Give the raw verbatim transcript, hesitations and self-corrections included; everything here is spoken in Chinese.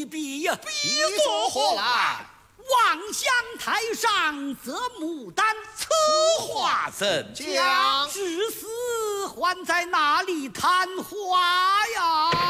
一比呀， 比作何来？ 望乡台上择牡丹，此话怎讲？ 至死还在那里谈话呀？